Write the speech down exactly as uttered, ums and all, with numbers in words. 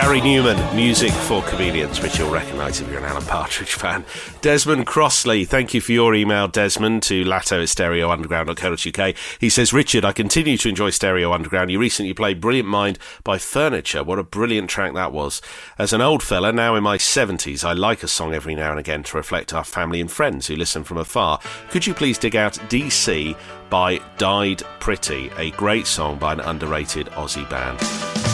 Gary Newman, music for comedians, which you'll recognise if you're an Alan Partridge fan. Desmond Crossley, thank you for your email, Desmond, to latto at stereo underground dot co dot uk. He says, Richard, I continue to enjoy Stereo Underground. You recently played Brilliant Mind by Furniture. What a brilliant track that was. As an old fella, now in my seventies, I like a song every now and again to reflect our family and friends who listen from afar. Could you please dig out D C by Died Pretty, a great song by an underrated Aussie band?